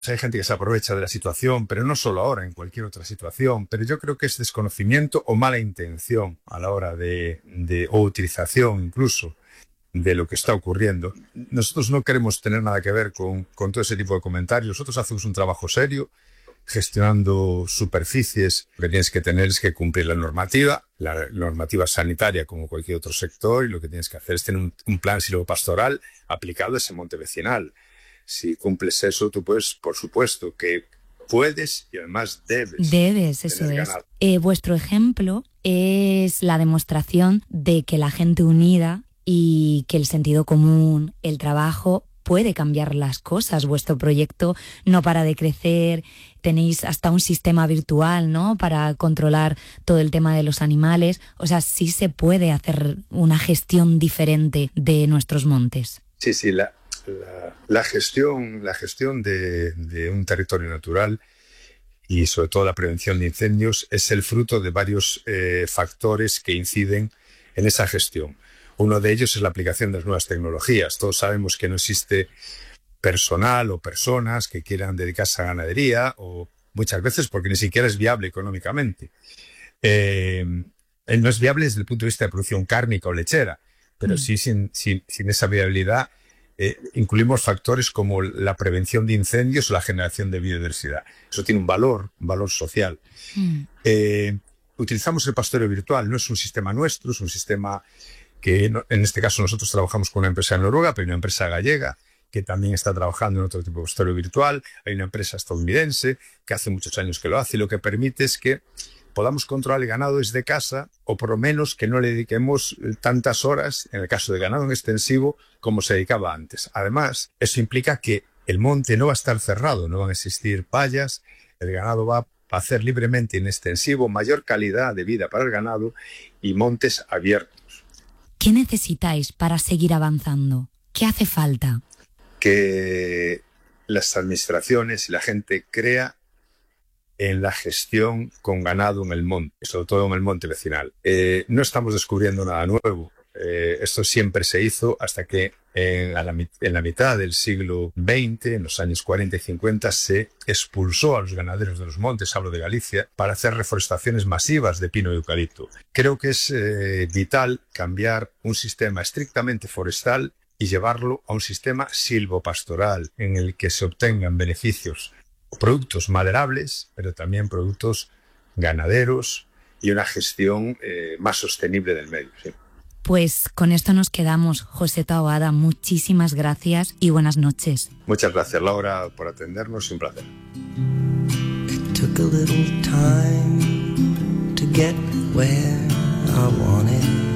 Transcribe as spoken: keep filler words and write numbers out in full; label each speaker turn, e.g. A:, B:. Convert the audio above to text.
A: Hay gente que se aprovecha de la situación, pero no solo ahora, en cualquier otra situación. Pero yo creo que es desconocimiento o mala intención a la hora de, de o utilización incluso de lo que está ocurriendo. Nosotros no queremos tener nada que ver con, con todo ese tipo de comentarios. Nosotros hacemos un trabajo serio, gestionando superficies. Lo que tienes que tener es que cumplir la normativa, la normativa sanitaria como cualquier otro sector, y lo que tienes que hacer es tener un, un plan silvopastoral aplicado a ese monte vecinal. Si cumples eso, tú puedes, por supuesto, que puedes y además debes.
B: Debes, eso es. Eh, vuestro ejemplo es la demostración de que la gente unida y que el sentido común, el trabajo, puede cambiar las cosas. Vuestro proyecto no para de crecer, tenéis hasta un sistema virtual, ¿no?, para controlar todo el tema de los animales. O sea, sí se puede hacer una gestión diferente de nuestros montes.
A: Sí, sí, la... La, la gestión, la gestión de, de un territorio natural y sobre todo la prevención de incendios es el fruto de varios eh, factores que inciden en esa gestión. Uno de ellos es la aplicación de las nuevas tecnologías. Todos sabemos que no existe personal o personas que quieran dedicarse a la ganadería, o muchas veces porque ni siquiera es viable económicamente. Eh, no es viable desde el punto de vista de producción cárnica o lechera, pero mm. sí sin, sin, sin esa viabilidad. Eh, incluimos factores como la prevención de incendios o la generación de biodiversidad. Eso tiene un valor, un valor social. Mm. Eh, utilizamos el pastoreo virtual. No es un sistema nuestro, es un sistema que no, en este caso nosotros trabajamos con una empresa noruega, pero hay una empresa gallega que también está trabajando en otro tipo de pastoreo virtual. Hay una empresa estadounidense que hace muchos años que lo hace, y lo que permite es que podamos controlar el ganado desde casa, o por lo menos que no le dediquemos tantas horas, en el caso de ganado en extensivo, como se dedicaba antes. Además, eso implica que el monte no va a estar cerrado, no van a existir vallas, el ganado va a hacer libremente en extensivo, mayor calidad de vida para el ganado y montes abiertos.
B: ¿Qué necesitáis para seguir avanzando? ¿Qué hace falta?
A: Que las administraciones y la gente crea en la gestión con ganado en el monte, sobre todo en el monte vecinal. Eh, no estamos descubriendo nada nuevo. Eh, esto siempre se hizo hasta que en la, en la mitad del siglo veinte, en los años cuarenta y cincuenta, se expulsó a los ganaderos de los montes, hablo de Galicia, para hacer reforestaciones masivas de pino y eucalipto. Creo que es eh, vital cambiar un sistema estrictamente forestal y llevarlo a un sistema silvopastoral en el que se obtengan beneficios, productos maderables, pero también productos ganaderos y una gestión eh, más sostenible del medio. ¿Sí?
B: Pues con esto nos quedamos. José Taboada, muchísimas gracias y buenas noches.
A: Muchas gracias, Laura, por atendernos. Un placer.
C: It took a little time to get where I wanted.